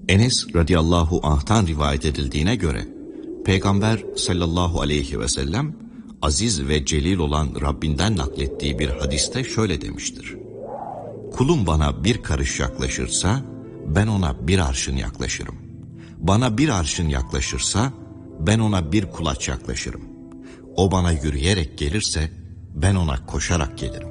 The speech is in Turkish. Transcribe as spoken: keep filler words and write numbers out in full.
Enes radıyallahu anh'tan rivayet edildiğine göre Peygamber sallallahu aleyhi ve sellem aziz ve celil olan Rabbinden naklettiği bir hadiste şöyle demiştir: kulum bana bir karış yaklaşırsa ben ona bir arşın yaklaşırım. Bana bir arşın yaklaşırsa ben ona bir kulaç yaklaşırım. O bana yürüyerek gelirse ben ona koşarak gelirim.